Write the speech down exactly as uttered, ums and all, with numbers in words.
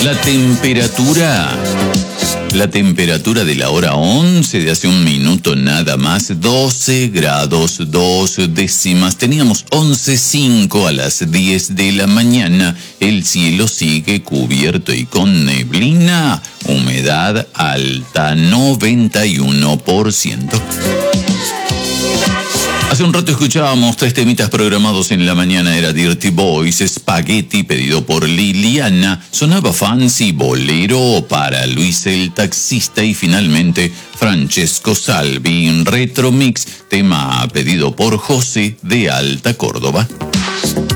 La temperatura. La temperatura de la hora once de hace un minuto nada más, doce grados dos décimas. Teníamos once cinco a las diez de la mañana. El cielo sigue cubierto y con neblina. Humedad alta, noventa y uno por ciento. Hace un rato escuchábamos tres temitas programados en la mañana. Era Dirty Boys, Spaghetti, pedido por Liliana. Sonaba Fancy, Bolero para Luis el Taxista. Y finalmente Francesco Salvi, Retro Mix, tema pedido por José de Alta Córdoba.